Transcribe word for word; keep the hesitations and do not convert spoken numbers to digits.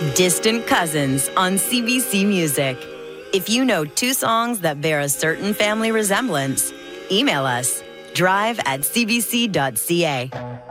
Distant Cousins on C B C Music. If you know two songs that bear a certain family resemblance, email us drive at c b c dot c a.